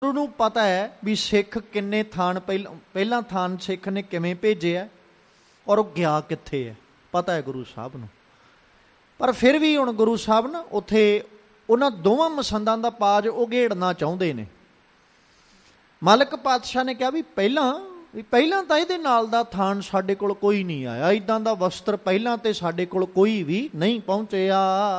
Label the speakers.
Speaker 1: ਗੁਰੂ ਨੂੰ ਪਤਾ ਹੈ ਵੀ ਸਿੱਖ ਕਿੰਨੇ ਥਾਨ ਪਹਿਲਾਂ ਥਾਨ ਸਿੱਖ ਨੇ ਕਿਵੇਂ ਭੇਜਿਆ ਔਰ ਉਹ ਗਿਆ ਕਿੱਥੇ ਹੈ, ਪਤਾ ਹੈ ਗੁਰੂ ਸਾਹਿਬ ਨੂੰ। ਪਰ ਫਿਰ ਵੀ ਹੁਣ ਗੁਰੂ ਸਾਹਿਬ ਨਾ ਉੱਥੇ ਉਹਨਾਂ ਦੋਵਾਂ ਮਸੰਦਾਂ ਦਾ ਪਾਜ ਉਘੇੜਨਾ ਚਾਹੁੰਦੇ ਨੇ। ਮਲਕ ਪਾਤਸ਼ਾਹ ਨੇ ਕਿਹਾ ਵੀ ਪਹਿਲਾਂ ਤਾਂ ਇਹਦੇ ਨਾਲ ਦਾ ਥਾਨ ਸਾਡੇ ਕੋਲ ਕੋਈ ਨਹੀਂ ਆਇਆ, ਇੱਦਾਂ ਦਾ ਵਸਤਰ ਪਹਿਲਾਂ ਤੇ ਸਾਡੇ ਕੋਲ ਕੋਈ ਵੀ ਨਹੀਂ ਪਹੁੰਚਿਆ।